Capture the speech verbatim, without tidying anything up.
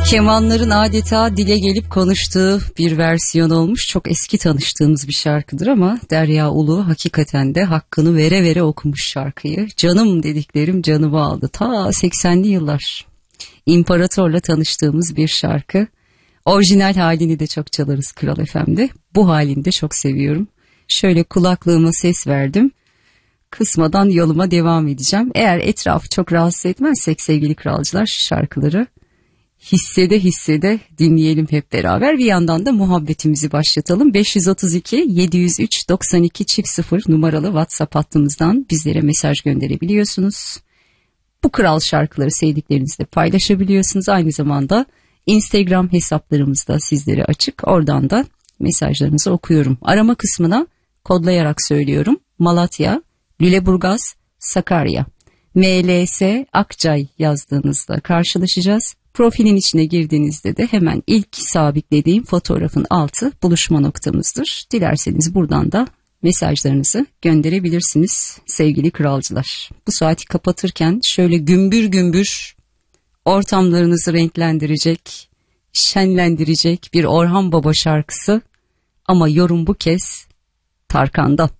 Kemanların adeta dile gelip konuştuğu bir versiyon olmuş. Çok eski tanıştığımız bir şarkıdır ama Derya Ulu hakikaten de hakkını vere vere okumuş şarkıyı. Canım dediklerim canımı aldı. Ta seksenli yıllar. İmparator'la tanıştığımız bir şarkı. Orijinal halini de çok çalarız Kral F M'de. Bu halini de çok seviyorum. Şöyle kulaklığıma ses verdim. Kısmadan yoluma devam edeceğim. Eğer etrafı çok rahatsız etmezsek sevgili kralcılar, şu şarkıları hissede hissede dinleyelim hep beraber. Bir yandan da muhabbetimizi başlatalım. beş yüz otuz iki yedi yüz üç doksan iki çift sıfır numaralı WhatsApp hattımızdan bizlere mesaj gönderebiliyorsunuz. Bu kral şarkıları sevdiklerinizle paylaşabiliyorsunuz. Aynı zamanda Instagram hesaplarımız da sizlere açık. Oradan da mesajlarınızı okuyorum. Arama kısmına kodlayarak söylüyorum. Malatya, Lüleburgaz, Sakarya, M L S Akçay yazdığınızda karşılaşacağız. Profilin içine girdiğinizde de hemen ilk sabitlediğim fotoğrafın altı buluşma noktamızdır. Dilerseniz buradan da mesajlarınızı gönderebilirsiniz sevgili kralcılar. Bu saati kapatırken şöyle gümbür gümbür ortamlarınızı renklendirecek, şenlendirecek bir Orhan Baba şarkısı, ama yorum bu kez Tarkan'dan.